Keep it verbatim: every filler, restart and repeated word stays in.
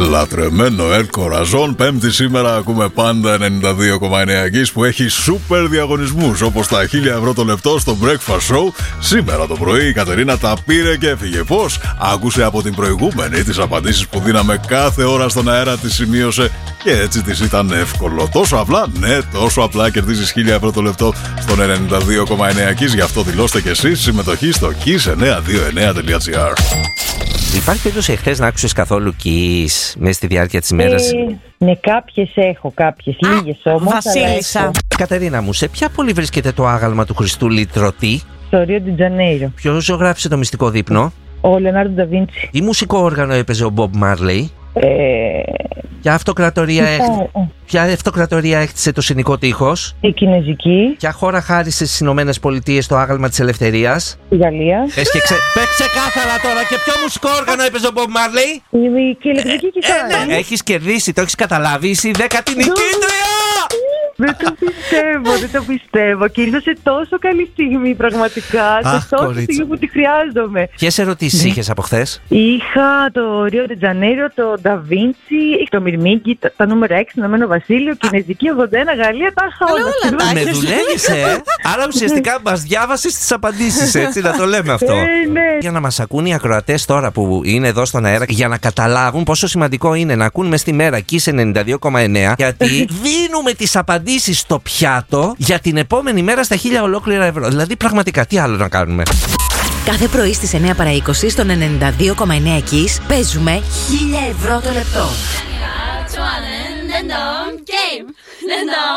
Λατρεμένο Ελ Κοραζόν. Πέμπτη σήμερα ακούμε πάντα ενενήντα δύο κόμμα εννέα Kiss που έχει σούπερ διαγωνισμούς όπως τα χίλια ευρώ το λεπτό στο Breakfast Show. Σήμερα το πρωί η Κατερίνα τα πήρε και έφυγε. Πώς? Άκουσε από την προηγούμενη τις απαντήσεις που δίναμε κάθε ώρα στον αέρα, τις σημείωσε και έτσι της ήταν εύκολο. Τόσο απλά, ναι, τόσο απλά κερδίζεις χίλια ευρώ το λεπτό στον ενενήντα δύο κόμμα εννέα Kiss. Γι' αυτό δηλώστε και εσείς συμμετοχή στο kiss εννιακόσια είκοσι εννέα τελεία gr. Υπάρχει περίπτωση εχθές να άκουσες καθόλου Kiss μέσα στη διάρκεια της ημέρας? Ε, ναι, κάποιες έχω, κάποιες, λίγες όμως. Βασίλισσα. Κατερίνα μου, σε ποια πόλη βρίσκεται το άγαλμα του Χριστού Λυτρωτή? Στο Ρίο ντι Τζανέιρο. Ποιος ζωγράφισε το μυστικό δείπνο? Ο Λεωνάρντο Νταβίντσι. Τι μουσικό όργανο έπαιζε ο Μπομπ Μάρλεϊ? Ε, Ποια αυτοκρατορία, έχ... ε, Ποια αυτοκρατορία έκτισε το Συνικό Τείχος? η Κινέζικη. Ποια χώρα χάρισε στις Ηνωμένες Πολιτείες το άγαλμα της Ελευθερίας? Η Γαλλία. Πες και ξε... Πες ξεκάθαρα τώρα, και ποιο μουσικό όργανο έπαιζε ο Μπομπ Μάρλεϊ? Η και ηλεκτρική κιθάρα. Έχεις κερδίσει, το έχεις καταλάβει, είσαι η δέκατη νικήτρια! Δεν το πιστεύω, δεν το πιστεύω. Και ήρθα σε τόσο καλή στιγμή, πραγματικά. Αχ, σε τόσο κορίτσι. στιγμή που τη χρειάζομαι. Ποιες ερωτήσεις είχες από χθες? Είχα το Ρίο ντι Τζανέιρο, το Νταβίντσι, το Μυρμήγκι, τα, τα νούμερα έξι, Ηνωμένο Βασίλειο, Κινέζικη ογδόντα ένα, Γαλλία, τα είχα όλα. όλα τα Με δουλεύεις, ε! Άρα ουσιαστικά μας διάβασες τις απαντήσεις, έτσι, να το λέμε αυτό. Ε, ναι. Για να μας ακούν οι ακροατές τώρα που είναι εδώ στον αέρα, για να καταλάβουν πόσο σημαντικό είναι να ακούν μες στη μέρα Kiss ενενήντα δύο κόμμα εννέα, γιατί δίνουμε τις απαντήσεις στο πιάτο για την επόμενη μέρα στα χίλια ολόκληρα ευρώ. Δηλαδή, πραγματικά, τι άλλο να κάνουμε? Κάθε πρωί στις εννιά παρά είκοσι στον ενενήντα δύο κόμμα εννέα Kiss παίζουμε χίλια ευρώ το λεπτό.